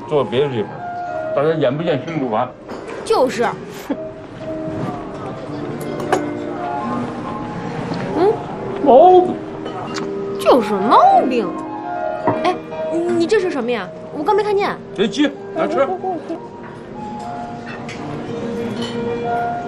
做别的地方，大家眼不见心不烦。 就是。 毛病。 就是毛病。哎，你这是什么呀？我刚没看见。 别急，来吃。